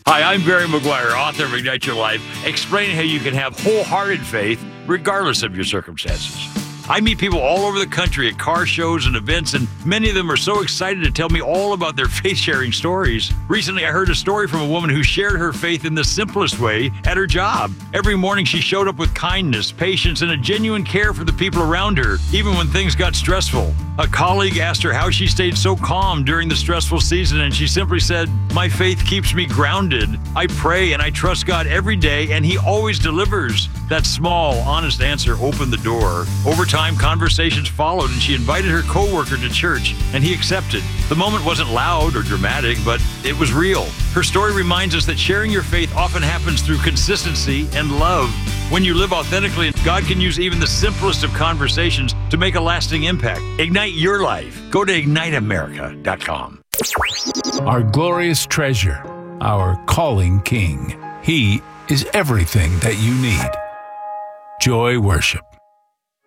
Hi, I'm Barry McGuire, author of Ignite Your Life, explaining how you can have wholehearted faith regardless of your circumstances. I meet people all over the country at car shows and events, and many of them are so excited to tell me all about their faith-sharing stories. Recently, I heard a story from a woman who shared her faith in the simplest way at her job. Every morning, she showed up with kindness, patience, and a genuine care for the people around her, even when things got stressful. A colleague asked her how she stayed so calm during the stressful season, and she simply said, "My faith keeps me grounded. I pray and I trust God every day, and He always delivers." That small, honest answer opened the door. Over time, conversations followed, and she invited her coworker to church, and he accepted. The moment wasn't loud or dramatic, but it was real. Her story reminds us that sharing your faith often happens through consistency and love. When you live authentically, God can use even the simplest of conversations to make a lasting impact. Ignite your life. Go to IgniteAmerica.com. Our glorious treasure, our calling King. He is everything that you need. Joy Worship.